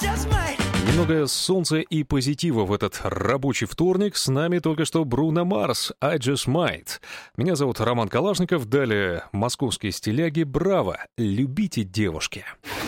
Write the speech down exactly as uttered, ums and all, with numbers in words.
Немного солнца и позитива в этот рабочий вторник. С нами только что Бруно Марс, I Just Might. Меня зовут Роман Калашников. Далее московские стиляги. Браво! Любите, девушки!